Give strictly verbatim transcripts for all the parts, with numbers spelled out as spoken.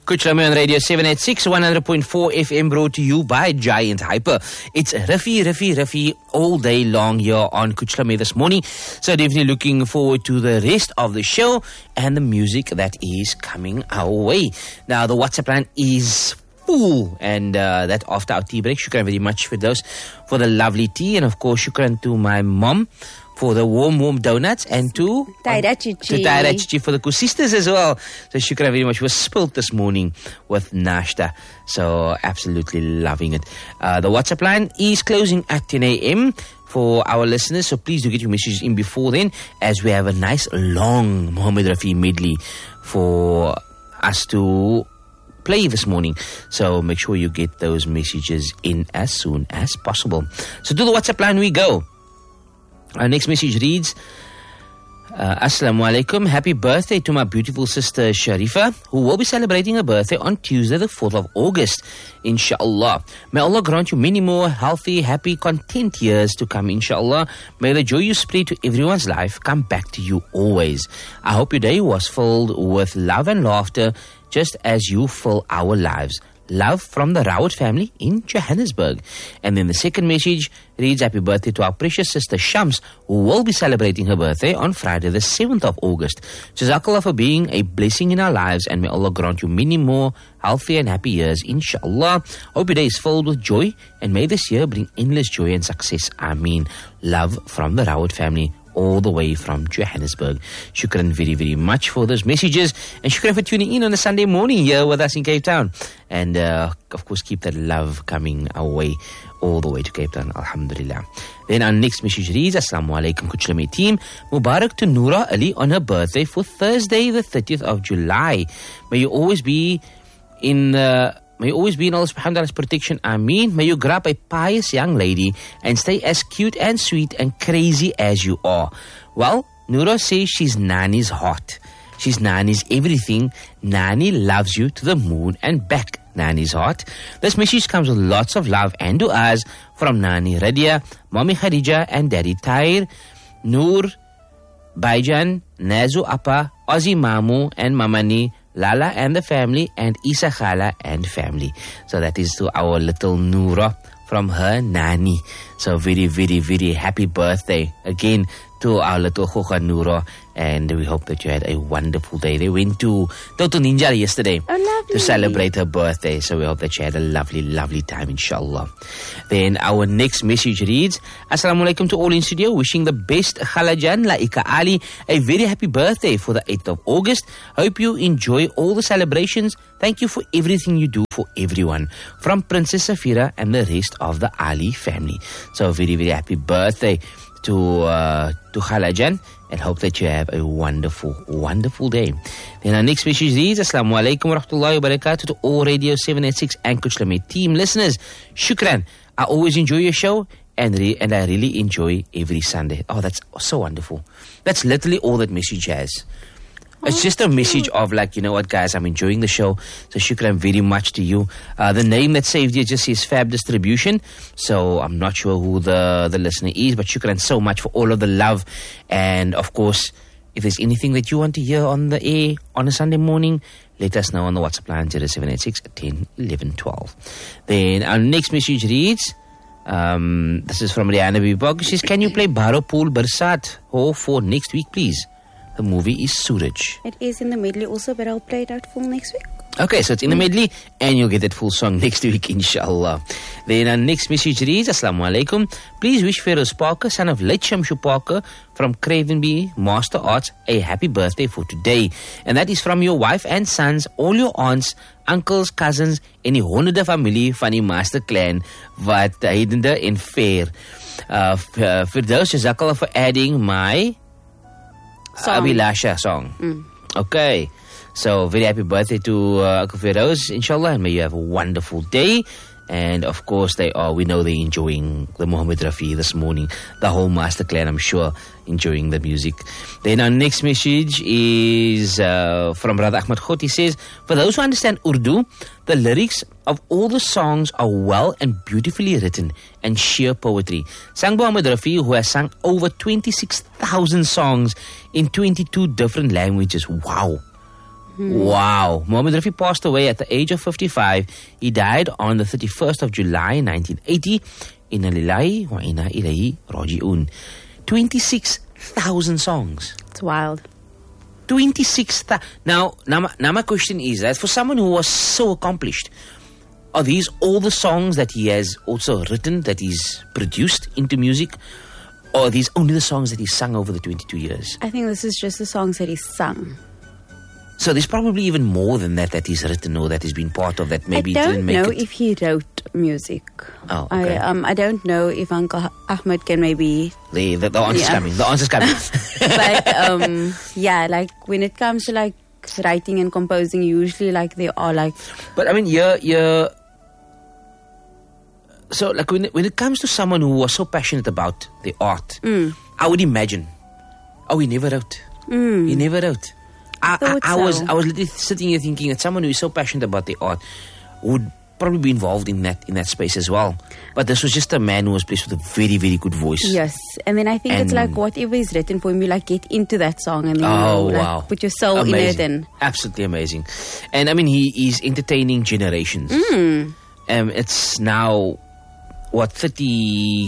Kuchlame on Radio seven eighty-six, one hundred point four F M, brought to you by Giant Hyper. It's Riffy, Riffy, Riffy all day long here on Kuchlame this morning. So definitely looking forward to the rest of the show and the music that is coming our way. Now, the WhatsApp line is full, and uh, that after our tea break. Shukran very much for those, for the lovely tea, and of course, shukran to my mom for the warm, warm donuts, and to Taira Chichi. To Taira Chichi for the Kusistas as well. So shukran very much. We were spilt this morning with nashta. So absolutely loving it. Uh, the WhatsApp line is closing at ten a.m. for our listeners. So please do get your messages in before then, as we have a nice long Muhammad Rafi medley for us to play this morning. So make sure you get those messages in as soon as possible. So to the WhatsApp line we go. Our next message reads, uh, Assalamu alaikum. Happy birthday to my beautiful sister Sharifa, who will be celebrating her birthday on Tuesday the fourth of August, inshallah. May Allah grant you many more healthy, happy, content years to come, inshallah. May the joy you spread to everyone's life come back to you always. I hope your day was filled with love and laughter, just as you fill our lives. Love from the Rawat family in Johannesburg. And then the second message reads, happy birthday to our precious sister Shams, who will be celebrating her birthday on Friday the seventh of August. Jazakallah for being a blessing in our lives, and may Allah grant you many more healthy and happy years, inshallah. Hope your day is filled with joy, and may this year bring endless joy and success. Ameen. Love from the Rawat family, all the way from Johannesburg. Shukran very, very much for those messages, and shukran for tuning in on a Sunday morning here with us in Cape Town. And uh, of course, keep that love coming our way all the way to Cape Town, alhamdulillah. Then our next message reads, Assalamu alaikum Kuchlame team. Mubarak to Noura Ali on her birthday for Thursday the thirtieth of July. May you always be in uh, May you always be in Allah subhanahu wa ta'ala's protection. Ameen. May you grab a pious young lady and stay as cute and sweet and crazy as you are. Well, Noura says she's Nani's heart. She's Nani's everything. Nani loves you to the moon and back, Nani's heart. This message comes with lots of love and du'as from Nani Radia, Mommy Khadija and Daddy Tair, Noor, Baijan, Nazu Appa, Ozzy Mamu and Mamani, Lala and the family, and Isa Khala and family. So that is to our little Noura from her Nani. So very, very, very happy birthday again to our little Khokha Noura, and we hope that you had a wonderful day. They went to Toto Ninja yesterday oh, to celebrate her birthday, so we hope that you had a lovely, lovely time, inshallah. Then our next message reads, Assalamu alaikum to all in studio, wishing the best Khalajan Laika Ali a very happy birthday for the eighth of August. Hope you enjoy all the celebrations. Thank you for everything you do for everyone. From Princess Safira and the rest of the Ali family. So a very, very happy birthday to uh, to Khalajan, and hope that you have a wonderful, wonderful day. Then our next message reads, Assalamu alaikum wa rahmatullahi wa barakatuh to all Radio seven eighty-six and Kuchlame team listeners. Shukran. I always enjoy your show, and re- and I really enjoy every Sunday. Oh, that's so wonderful. That's literally all that message has. It's just a message of like, you know what, guys, I'm enjoying the show. So shukran very much to you. Uh, the name that saved you just says Fab Distribution. So I'm not sure who the, the listener is, but shukran so much for all of the love. And of course, if there's anything that you want to hear on the air on a Sunday morning, let us know on the WhatsApp line zero seven eight six, ten, eleven, twelve. Then our next message reads, um, this is from Rihanna Bibog. She says, can you play Baro Pool Barsat Ho for next week, please? The movie is Suraj. It is in the medley also, but I'll play it out full next week. Okay, so it's in the medley, and you'll get that full song next week, inshallah. Then our next message reads, Assalamu alaikum. Please wish Feroz Parker, son of late Shamshu Parker from Cravenby Master Arts, a happy birthday for today. And that is from your wife and sons, all your aunts, uncles, cousins, en die honderde familie van die Master Clan, wat heidende en fair. Uh, for those, Jazakallah for adding my song. Abhilasha song. Mm. Okay. So, very happy birthday to uh, Uncle Feroz, inshallah, and may you have a wonderful day. And of course, they are, we know they're enjoying the Muhammad Rafi this morning. The whole Master Clan, I'm sure, enjoying the music. Then our next message is uh, from Brother Ahmad Khot. He says, for those who understand Urdu, the lyrics of all the songs are well and beautifully written and sheer poetry. Sang Muhammad Rafi, who has sung over twenty-six thousand songs in twenty-two different languages. Wow. Wow. Muhammad Rafi passed away at the age of fifty-five. He died on the thirty-first of July nineteen eighty. Inna lillahi wa inna ilayhi raji'un. twenty-six thousand songs. It's wild. twenty-six thousand. Now, now, my, now my question is that for someone who was so accomplished, are these all the songs that he has also written, that he's produced into music? Or are these only the songs that he sung over the twenty-two years? I think this is just the songs that he sung. So there's probably even more than that that he's written or that he's been part of that maybe I didn't don't make know it. if he wrote music. Oh, okay. I, um, I don't know if Uncle Ahmed can maybe... The, the, the answer's Yeah. coming. The answer's coming. But um, yeah, like when it comes to like writing and composing, usually like they are like... But I mean, you're, you're... So like when it, when it comes to someone who was so passionate about the art, Mm. I would imagine, oh, he never wrote. Mm. He never wrote. I, I, Thought I was so. I was literally sitting here thinking that someone who is so passionate about the art would probably be involved in that in that space as well. But this was just a man who was blessed with a very, very good voice. Yes, and then I think it's And- like whatever is written for him, you like get into that song and then Oh, you like wow. put your soul amazing. in it. And Absolutely amazing. And I mean, he is entertaining generations. Mm. Um, it's now, what, thirty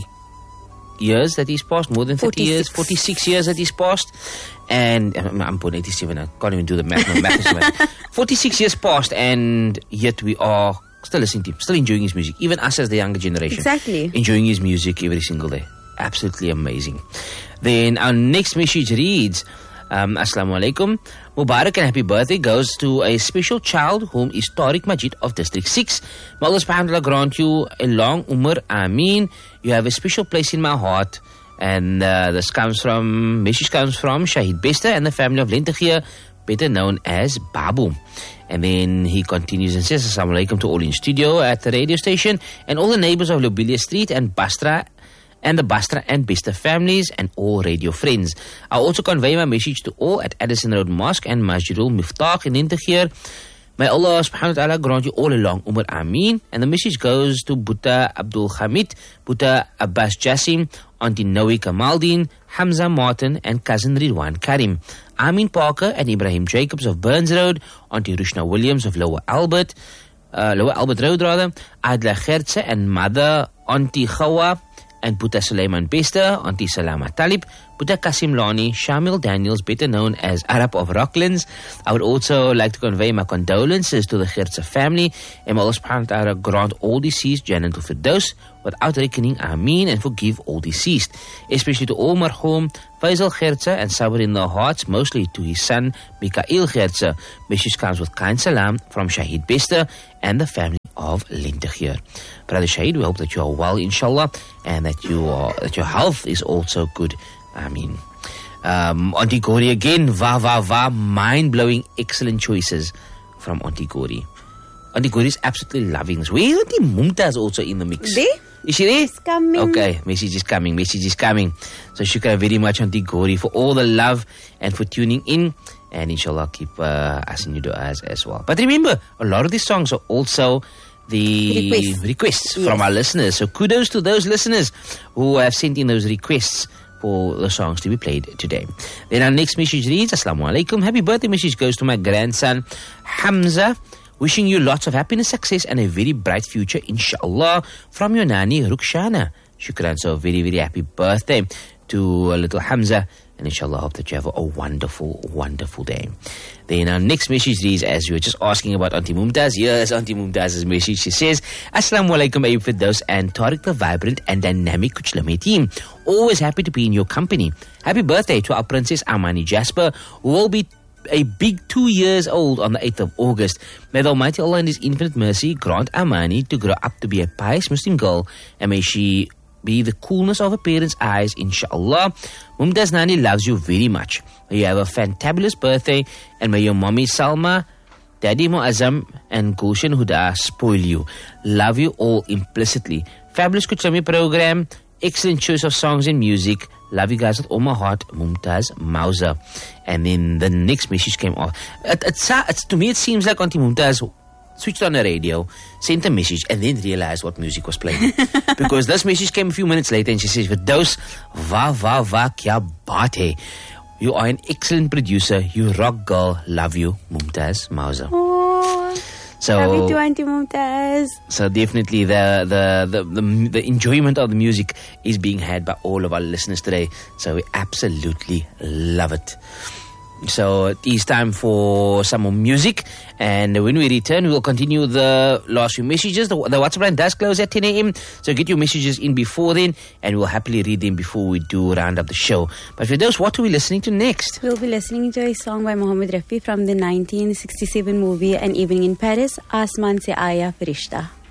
years that he's passed? More than thirty years? forty-six. forty-six years that he's passed. And um, I'm born eighty-seven, I can't even do the math. No, math is math. forty-six years passed, and yet we are still listening to him, still enjoying his music. Even us as the younger generation. Exactly. Enjoying his music every single day. Absolutely amazing. Then our next message reads, um, Assalamu alaikum. Mubarak and happy birthday goes to a special child whom is Tariq Majid of District six. May Allah subhanahu wa ta'ala grant you a long umr. Ameen. You have a special place in my heart. And uh, this comes from, message comes from Shahid Bester and the family of Lentegier, better known as Babu. And then he continues and says, Assalamu alaikum to all in studio at the radio station and all the neighbors of Lobelia Street and Basra and the Basra and Bester families and all radio friends. I also convey my message to all at Addison Road Mosque and Masjidul Miftah in Lentegier. May Allah subhanahu wa ta'ala grant you all along Umar Ameen. And the message goes to Buta Abdul Hamid, Buta Abbas Jassim, Auntie Noe Kamaldeen, Hamza Martin, and cousin Ridwan Karim. Amin Parker and Ibrahim Jacobs of Burns Road, Auntie Rushna Williams of Lower Albert, uh, Lower Albert Road rather, Adla Gertze and mother Auntie Khawa, and Buta Suleiman Bester, Auntie Salama Talib, Buta Kasim Lani, Shamil Daniels, better known as Arab of Rocklands. I would also like to convey my condolences to the Gertze family. And may Allah subhanahu wa ta'ala grant all deceased Jannatul Firdaus without reckoning, Ameen, and forgive all deceased. Especially to all marhum Faisal Gertze and sabr in their hearts, mostly to his son Mikael Gertze. Message comes with kind salam from Shahid Bester and the family of Lentegier. Brother Shahid, we hope that you are well, inshallah, and that you are that your health is also good. I mean, um, Auntie Gori again, va va va, mind-blowing, excellent choices from Auntie Gori. Auntie Gori is absolutely loving this. Where is Auntie Mumtaz also in the mix? There? Is she there? It's coming. Okay, message is coming, message is coming. So shukra very much Auntie Gori for all the love and for tuning in. And inshallah keep uh, us in your du'as as well. But remember, a lot of these songs are also the Requests. requests Yes. from our listeners. So kudos to those listeners who have sent in those requests for the songs to be played today. Then our next message reads, Assalamu alaikum. Happy birthday message goes to my grandson, Hamza. Wishing you lots of happiness, success, and a very bright future, inshallah, from your nanny, Rukshana. Shukran. So very, very happy birthday to uh, little Hamza. And inshallah, hope that you have a wonderful, wonderful day. Then our next message reads, as you were just asking about Auntie Mumtaz, here's Auntie Mumtaz's message. She says, Assalamu alaikum, Ayub Firdaus and Tariq, the vibrant and dynamic Kuchlame team. Always happy to be in your company. Happy birthday to our Princess Amani Jasper, who will be a big two years old on the eighth of August. May the Almighty Allah in His infinite mercy grant Amani to grow up to be a pious Muslim girl, and may she be the coolness of her parents' eyes, inshallah. Mumtaz Nani loves you very much. May you have a fantabulous birthday, and may your mommy Salma, Daddy Muazzam, and Gulshan Huda spoil you. Love you all implicitly. Fabulous Kuchlami program. Excellent choice of songs and music. Love you guys with all my heart, Mumtaz Mauser. And then the next message came off. It, it's, it's, to me, it seems like Auntie Mumtaz switched on the radio, sent a message, and then realized what music was playing. Because this message came a few minutes later, and she says, Firdaus, va va va kya baat hai. You are an excellent producer. You rock, girl. Love you, Mumtaz Mauser. Oh, So, love you too, Auntie Mumtaz. so definitely the, the, the, the, the enjoyment of the music is being had by all of our listeners today. So we absolutely love it. So it is time for some more music, and when we return, we will continue the last few messages. The, the WhatsApp line does close at ten a.m., so get your messages in before then, and we'll happily read them before we do round up the show. But for those, what are we listening to next? We'll be listening to a song by Mohammed Rafi from the nineteen sixty-seven movie An Evening in Paris, Asman Se Aaya Farishta.